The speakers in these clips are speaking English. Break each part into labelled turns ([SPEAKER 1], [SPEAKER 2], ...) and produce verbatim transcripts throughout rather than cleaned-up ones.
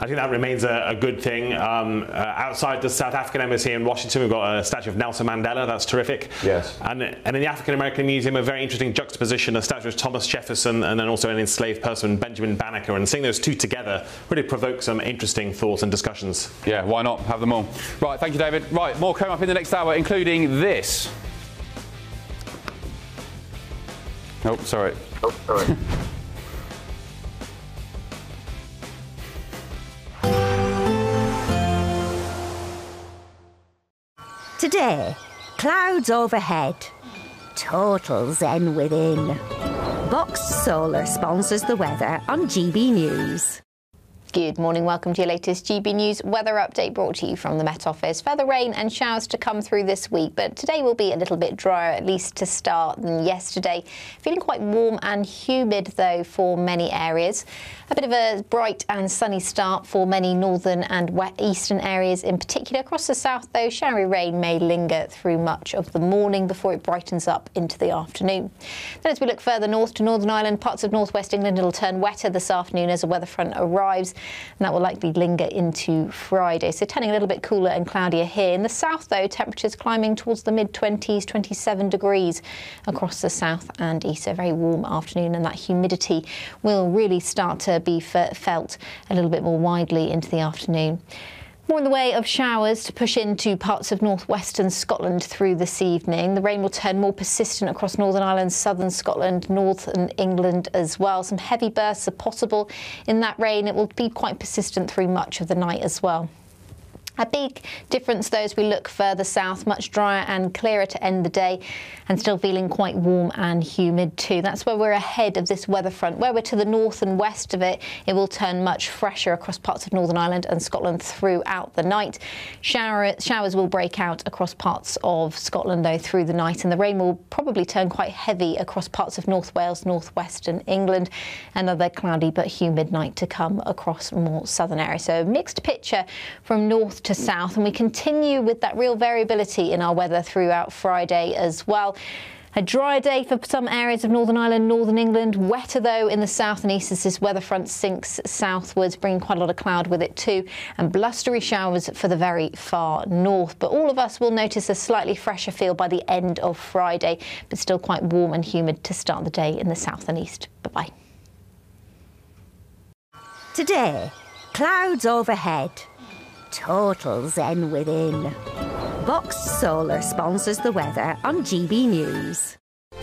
[SPEAKER 1] I think that remains a, a good thing. Um, uh, outside the South African Embassy in Washington, we've got a statue of Nelson Mandela. That's terrific.
[SPEAKER 2] Yes.
[SPEAKER 1] And, and in the African American Museum, a very interesting juxtaposition, a statue of Thomas Jefferson and then also an enslaved person, Benjamin Banneker. And seeing those two together really provokes some interesting thoughts and discussions.
[SPEAKER 3] Yeah, why not? Have them all. Right, thank you, David. Right, more coming up in the next hour, including this. Oh, sorry.
[SPEAKER 2] Oh, sorry.
[SPEAKER 4] Today, clouds overhead, total zen within. Box Solar sponsors the weather on G B News.
[SPEAKER 5] Good morning, welcome to your latest G B News weather update brought to you from the Met Office. Further rain and showers to come through this week, but today will be a little bit drier, at least to start, than yesterday. Feeling quite warm and humid, though, for many areas. A bit of a bright and sunny start for many northern and eastern areas in particular. Across the south, though, showery rain may linger through much of the morning before it brightens up into the afternoon. Then as we look further north to Northern Ireland, parts of northwest England, it'll turn wetter this afternoon as a weather front arrives, and that will likely linger into Friday. So turning a little bit cooler and cloudier here. In the south, though, temperatures climbing towards the mid twenties, twenty-seven degrees across the south and east. So a very warm afternoon, and that humidity will really start to be felt a little bit more widely into the afternoon. More in the way of showers to push into parts of northwestern Scotland through this evening. The rain will turn more persistent across Northern Ireland, southern Scotland, northern England as well. Some heavy bursts are possible in that rain. It will be quite persistent through much of the night as well. A big difference, though, as we look further south, much drier and clearer to end the day, and still feeling quite warm and humid too. That's where we're ahead of this weather front. Where we're to the north and west of it, it will turn much fresher across parts of Northern Ireland and Scotland throughout the night. Shower, showers will break out across parts of Scotland, though, through the night, and the rain will probably turn quite heavy across parts of North Wales, northwestern England. Another cloudy but humid night to come across more southern areas. So a mixed picture from north to south, and we continue with that real variability in our weather throughout Friday as well. A drier day for some areas of Northern Ireland, northern England. Wetter, though, in the south and east as this weather front sinks southwards, bringing quite a lot of cloud with it too, and blustery showers for the very far north. But all of us will notice a slightly fresher feel by the end of Friday, but still quite warm and humid to start the day in the south and east. Bye-bye.
[SPEAKER 4] Today, clouds overhead, total zen within. Box Solar sponsors the weather on G B News.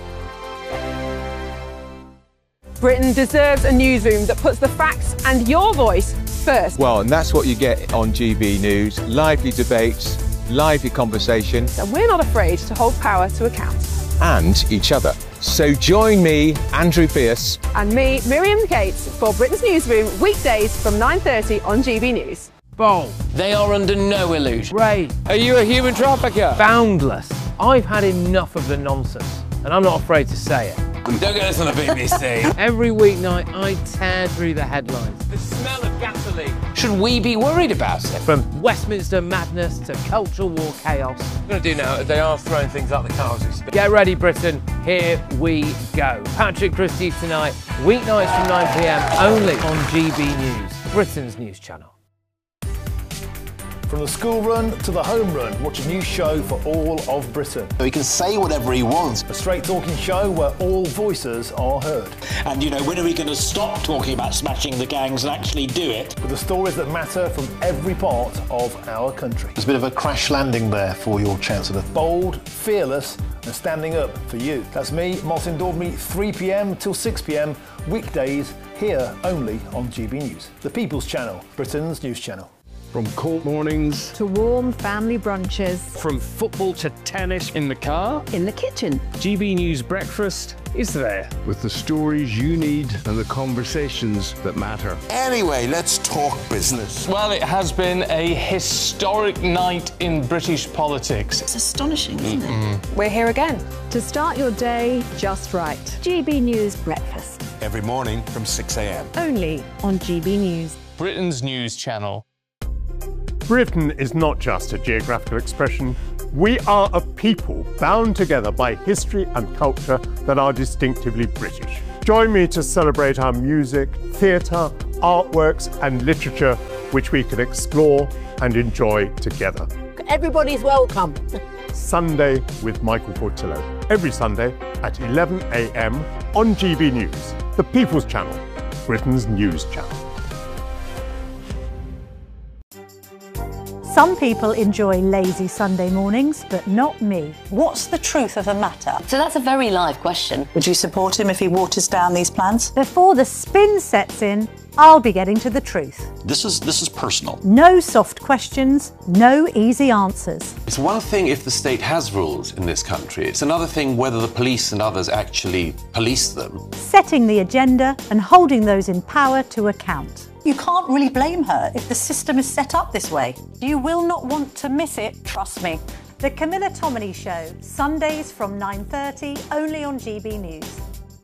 [SPEAKER 6] Britain deserves a newsroom that puts the facts and your voice first.
[SPEAKER 7] Well, and that's what you get on G B News. Lively debates, lively conversation.
[SPEAKER 6] And we're not afraid to hold power to account.
[SPEAKER 7] And each other. So join me, Andrew Pierce.
[SPEAKER 6] And me, Miriam Gates, for Britain's Newsroom, weekdays from nine thirty on G B News.
[SPEAKER 8] Bold.
[SPEAKER 9] They are under no illusion.
[SPEAKER 8] Brave.
[SPEAKER 9] Are you a human trafficker?
[SPEAKER 8] Boundless. I've had enough of the nonsense, and I'm not afraid to say it.
[SPEAKER 9] Don't get this on the B B C.
[SPEAKER 8] Every weeknight, I tear through the headlines.
[SPEAKER 9] The smell of gasoline. Should we be worried about it?
[SPEAKER 8] From Westminster madness to cultural war chaos.
[SPEAKER 9] What I'm going to do now is they are throwing things out the car as we speak.
[SPEAKER 8] Get ready, Britain. Here we go. Patrick Christie's tonight, weeknights from nine p m, only on G B News, Britain's news channel.
[SPEAKER 10] From the school run to the home run, watch a new show for all of Britain.
[SPEAKER 11] He can say whatever he wants.
[SPEAKER 10] A straight talking show where all voices are heard.
[SPEAKER 11] And, you know, when are we going to stop talking about smashing the gangs and actually do it?
[SPEAKER 10] With the stories that matter from every part of our country.
[SPEAKER 12] There's a bit of a crash landing there for your Chancellor.
[SPEAKER 10] Bold, fearless and standing up for you. That's me, Martin Daubney, three p m till six p m, weekdays, here only on G B News. The People's Channel, Britain's news channel.
[SPEAKER 13] From court mornings
[SPEAKER 14] to warm family brunches,
[SPEAKER 13] from football to tennis, in the car,
[SPEAKER 14] in the kitchen.
[SPEAKER 13] G B News Breakfast is there with the stories you need and the conversations that matter.
[SPEAKER 11] Anyway, let's talk business.
[SPEAKER 15] Well, it has been a historic night in British politics.
[SPEAKER 14] It's astonishing, isn't
[SPEAKER 15] Mm-mm.
[SPEAKER 14] it? We're here again to start your day just right. G B News Breakfast.
[SPEAKER 11] Every morning from six a m
[SPEAKER 14] Only on G B News.
[SPEAKER 15] Britain's news channel.
[SPEAKER 16] Britain is not just a geographical expression. We are a people bound together by history and culture that are distinctively British. Join me to celebrate our music, theatre, artworks and literature which we can explore and enjoy together.
[SPEAKER 2] Everybody's welcome.
[SPEAKER 16] Sunday with Michael Portillo. Every Sunday at eleven a m on G B News, the People's Channel, Britain's news channel.
[SPEAKER 17] Some people enjoy lazy Sunday mornings, but not me.
[SPEAKER 18] What's the truth of the matter?
[SPEAKER 19] So that's a very live question.
[SPEAKER 18] Would you support him if he waters down these plans?
[SPEAKER 17] Before the spin sets in, I'll be getting to the truth.
[SPEAKER 20] This is this is personal.
[SPEAKER 17] No soft questions, no easy answers.
[SPEAKER 21] It's one thing if the state has rules in this country. It's another thing whether the police and others actually police them.
[SPEAKER 17] Setting the agenda and holding those in power to account.
[SPEAKER 18] You can't really blame her if the system is set up this way. You will not want to miss it, trust me.
[SPEAKER 17] The Camilla Tominey Show, Sundays from nine thirty, only on G B News.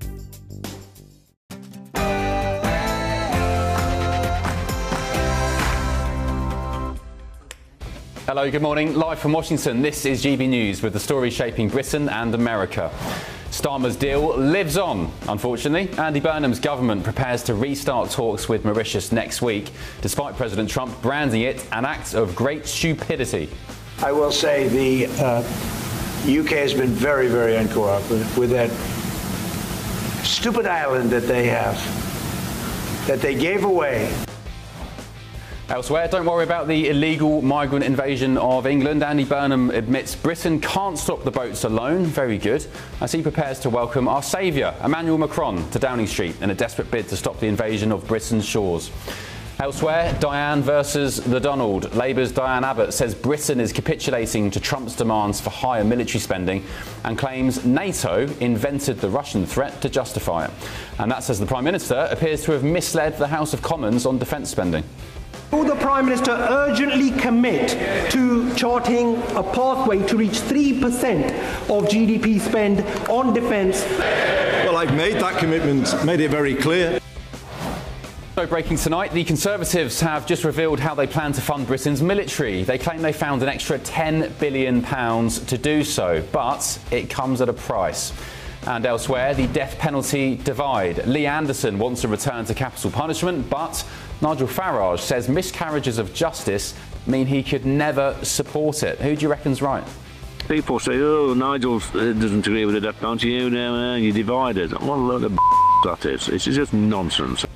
[SPEAKER 3] Hello, good morning. Live from Washington, this is G B News with the story shaping Britain and America. Starmer's deal lives on, unfortunately. Andy Burnham's government prepares to restart talks with Mauritius next week, despite President Trump branding it an act of great stupidity.
[SPEAKER 22] I will say the uh, U K has been very, very uncooperative with that stupid island that they have, that they gave away.
[SPEAKER 3] Elsewhere, don't worry about the illegal migrant invasion of England. Andy Burnham admits Britain can't stop the boats alone. Very good. As he prepares to welcome our saviour, Emmanuel Macron, to Downing Street in a desperate bid to stop the invasion of Britain's shores. Elsewhere, Diane versus the Donald. Labour's Diane Abbott says Britain is capitulating to Trump's demands for higher military spending and claims NATO invented the Russian threat to justify it. And that, says the Prime Minister, appears to have misled the House of Commons on defence spending.
[SPEAKER 23] Will the Prime Minister urgently commit to charting a pathway to reach three percent of G D P spend on defence?
[SPEAKER 24] Well, I've made that commitment, made it very clear.
[SPEAKER 3] So breaking tonight, the Conservatives have just revealed how they plan to fund Britain's military. They claim they found an extra ten billion pounds to do so, but it comes at a price. And elsewhere, the death penalty divide. Lee Anderson wants a return to capital punishment, but Nigel Farage says miscarriages of justice mean he could never support it. Who do you reckon's right?
[SPEAKER 25] People say, oh, Nigel doesn't agree with the death penalty, you know, you're divided. What a load of that is. It's just nonsense.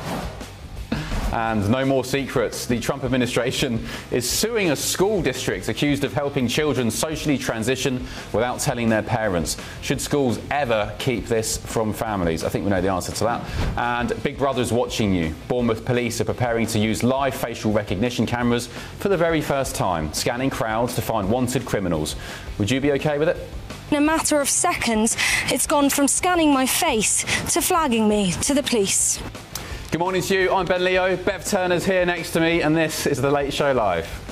[SPEAKER 3] And no more secrets. The Trump administration is suing a school district accused of helping children socially transition without telling their parents. Should schools ever keep this from families? I think we know the answer to that. And Big Brother's watching you. Bournemouth police are preparing to use live facial recognition cameras for the very first time, scanning crowds to find wanted criminals. Would you be okay with it?
[SPEAKER 26] In a matter of seconds, it's gone from scanning my face to flagging me to the police.
[SPEAKER 3] Good morning to you. I'm Ben Leo. Bev Turner's here next to me, and this is The Late Show Live.